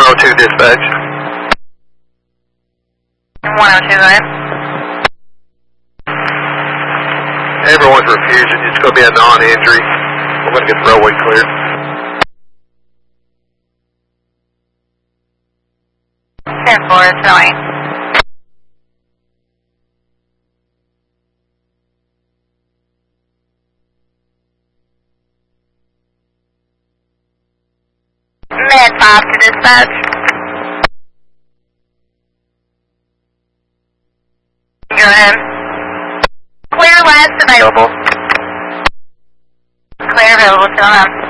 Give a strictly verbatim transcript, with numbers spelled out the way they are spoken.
one oh two dispatch. one oh two, go ahead. Everyone's refusing. It's going to be a non-injury. We're going to get the railway cleared. ten four, it's showing. Med five to dispatch. Go ahead. Clear last available. Clear available, still on.